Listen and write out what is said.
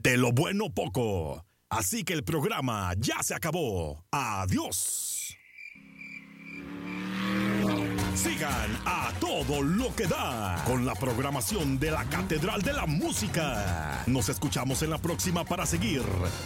De lo bueno poco. Así que el programa ya se acabó. Adiós. Sigan a todo lo que da con la programación de la Catedral de la Música. Nos escuchamos en la próxima para seguir